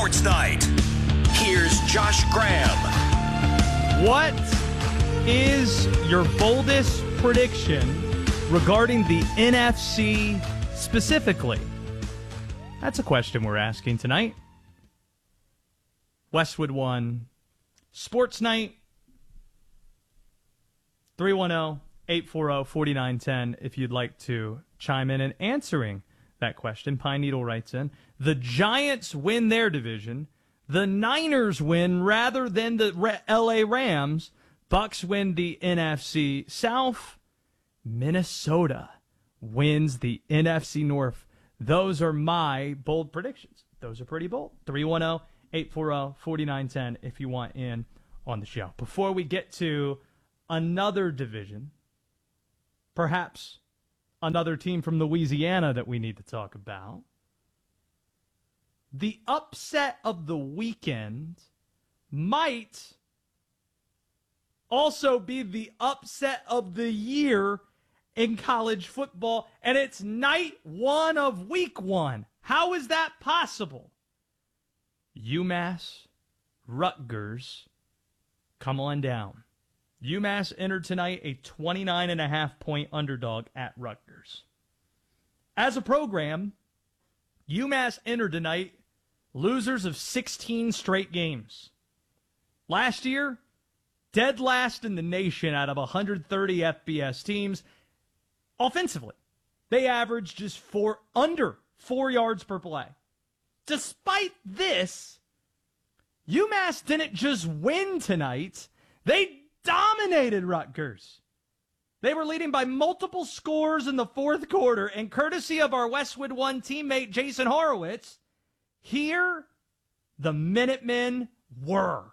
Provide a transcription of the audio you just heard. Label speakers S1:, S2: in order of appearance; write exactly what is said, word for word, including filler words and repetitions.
S1: Sports Night. Here's Josh Graham.
S2: What is your boldest prediction regarding the N F C specifically? That's a question we're asking tonight. Westwood One Sports Night. three one zero, eight four zero, four nine one zero if you'd like to chime in and answering that question. Pine Needle writes in, the Giants win their division. The Niners win rather than the L A Rams. Bucks win the N F C South. Minnesota wins the N F C North. Those are my bold predictions. Those are pretty bold. three one zero, eight four zero, four nine one zero if you want in on the show. Before we get to another division, perhaps another team from Louisiana that we need to talk about, the upset of the weekend might also be the upset of the year in college football, and it's night one of week one. How is that possible? UMass, Rutgers, come on down. UMass entered tonight a twenty-nine and a half point underdog at Rutgers. As a program, UMass entered tonight losers of sixteen straight games. Last year, dead last in the nation out of one hundred thirty F B S teams. Offensively, they averaged just four under four yards per play. Despite this, UMass didn't just win tonight. They dominated Rutgers. They were leading by multiple scores in the fourth quarter, and courtesy of our Westwood One teammate Jason Horowitz, here the Minutemen were.